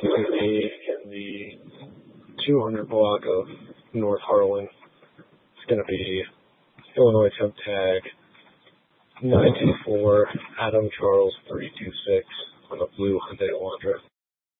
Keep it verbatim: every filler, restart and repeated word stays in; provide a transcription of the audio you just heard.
fifty in the two hundred block of North Harlan. It's going to be Illinois temp tag nine two four Adam Charles three two six on a blue Hyundai Elantra.